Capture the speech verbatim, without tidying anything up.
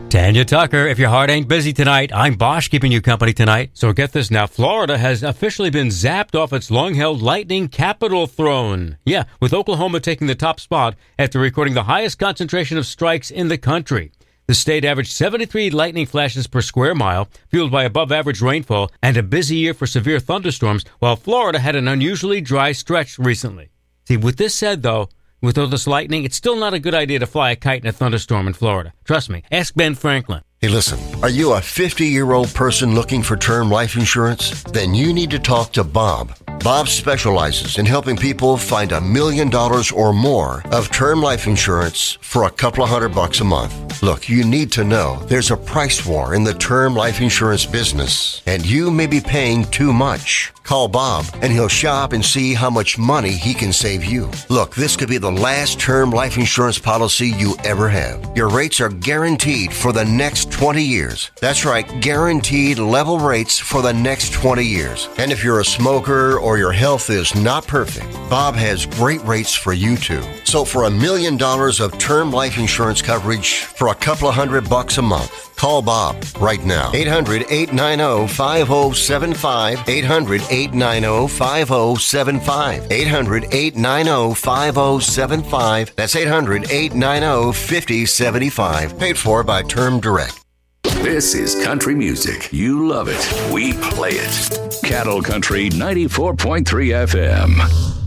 Tanya Tucker, if your heart ain't busy tonight, I'm Bosch keeping you company tonight. So get this now, Florida has officially been zapped off its long-held lightning capital throne. Yeah, with Oklahoma taking the top spot after recording the highest concentration of strikes in the country. The state averaged seventy-three lightning flashes per square mile, fueled by above-average rainfall and a busy year for severe thunderstorms, while Florida had an unusually dry stretch recently. See, with this said, though, with all this lightning, it's still not a good idea to fly a kite in a thunderstorm in Florida. Trust me. Ask Ben Franklin. Hey, listen, are you a fifty-year-old person looking for term life insurance? Then you need to talk to Bob. Bob specializes in helping people find a million dollars or more of term life insurance for a couple of hundred bucks a month. Look, you need to know there's a price war in the term life insurance business, and you may be paying too much. Call Bob, and he'll shop and see how much money he can save you. Look, this could be the last term life insurance policy you ever have. Your rates are guaranteed for the next twenty years. That's right, guaranteed level rates for the next twenty years. And if you're a smoker or your health is not perfect, Bob has great rates for you too. So for a million dollars of term life insurance coverage for a couple of hundred bucks a month, call Bob right now. eight hundred, eight nine zero, five zero seven five. eight hundred, eight nine zero, five zero seven five. eight hundred, eight nine zero, five zero seven five. That's eight hundred, eight nine zero, five zero seven five. Paid for by Term Direct. This is country music. You love it. We play it. Cattle Country ninety-four point three F M.